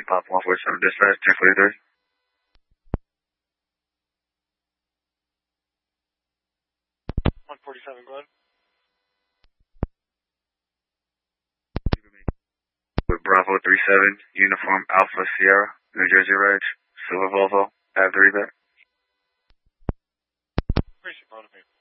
Pop 147 dispatch, 243. Go ahead. With Bravo 37, Uniform Alpha Sierra, New Jersey Reg, Silver Volvo, Ave 3 back. Appreciate it,